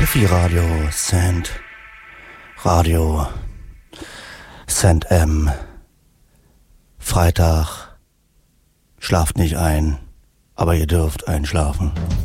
Piffy Radio, Radio, Sand M. Freitag, schlaft nicht ein, aber ihr dürft einschlafen.